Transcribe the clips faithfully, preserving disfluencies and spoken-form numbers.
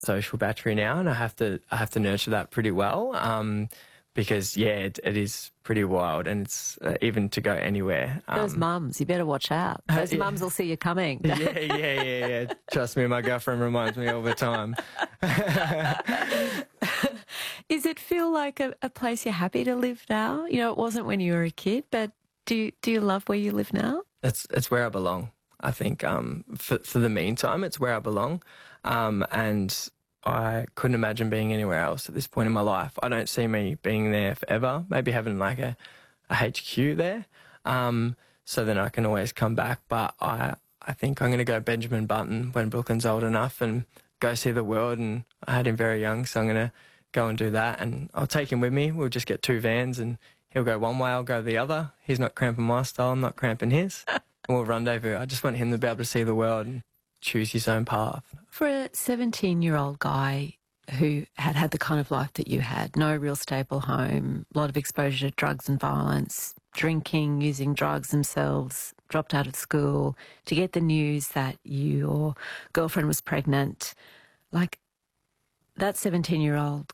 social battery now, and I have to I have to nurture that pretty well. Um, because yeah, it, it is pretty wild, and it's uh, even to go anywhere. Um, Those mums, you better watch out. Those yeah. mums will see you coming. yeah, yeah, yeah, yeah. Trust me, my girlfriend reminds me all the time. Does it feel like a, a place you're happy to live now? You know, it wasn't when you were a kid, but do you, do you love where you live now? It's it's where I belong. I think um, for for the meantime, it's where I belong, um, and I couldn't imagine being anywhere else at this point in my life. I don't see me being there forever. Maybe having like a, a H Q there, um, so then I can always come back. But I I think I'm going to go Benjamin Button when Brooklyn's old enough and go see the world. And I had him very young, so I'm going to go and do that. And I'll take him with me. We'll just get two vans, and he'll go one way, I'll go the other. He's not cramping my style, I'm not cramping his. And we'll rendezvous. I just want him to be able to see the world and choose his own path. For a seventeen-year-old guy who had had the kind of life that you had, no real stable home, a lot of exposure to drugs and violence, drinking, using drugs themselves, dropped out of school, to get the news that your girlfriend was pregnant, like that seventeen-year-old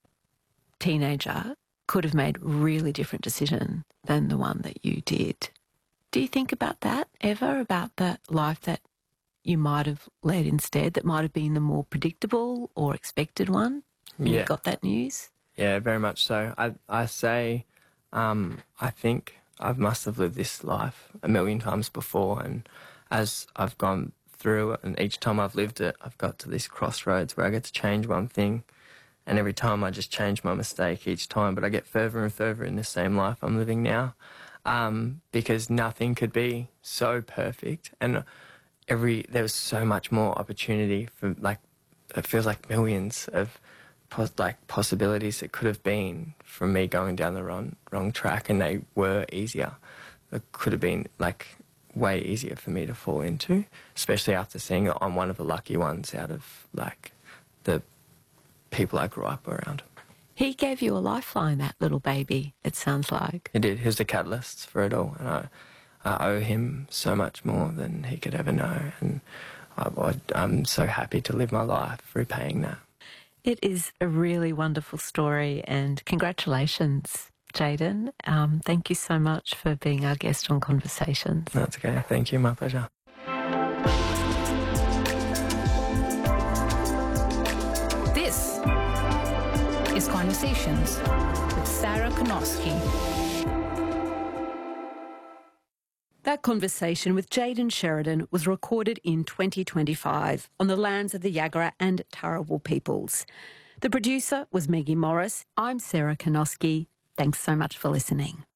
teenager could have made a really different decision than the one that you did. Do you think about that ever, about the life that you might have led instead, that might have been the more predictable or expected one when Yeah. you got that news? Yeah, very much so. I I say, um, I think I must have lived this life a million times before, and as I've gone through it, and each time I've lived it, I've got to this crossroads where I get to change one thing, and every time I just change my mistake each time, but I get further and further in the same life I'm living now, um, because nothing could be so perfect, and every there was so much more opportunity for, like, it feels like millions of pos like possibilities that could have been from me going down the wrong wrong track, and they were easier. It could have been like way easier for me to fall into, especially after seeing it. I'm one of the lucky ones out of like the people I grew up around. He gave you a lifeline, that little baby, it sounds like. He did. He was the catalyst for it all, and I, I owe him so much more than he could ever know, and I, I'm so happy to live my life repaying that. It is a really wonderful story, and congratulations, Jayden. Um, thank you so much for being our guest on Conversations. That's okay. Thank you. My pleasure. This is Conversations with Sarah Konoski. That conversation with Jayden Sheridan was recorded in twenty twenty-five on the lands of the Yagara and Turrbal peoples. The producer was Maggie Morris. I'm Sarah Konoski. Thanks so much for listening.